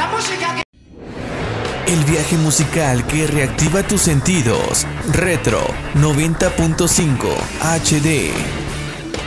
El viaje musical que reactiva tus sentidos. Retro 90.5 HD.